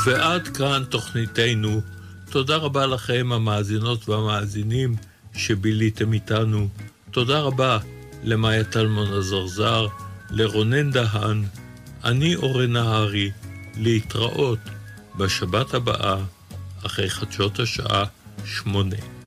ועד כאן תוכניתנו. תודה רבה לכם המאזינות והמאזינים שביליתם איתנו. תודה רבה למאיה טלמון הזרזר, לרונן דהן, אני אורן נהרי, להתראות בשבת הבאה אחרי חדשות השעה 8.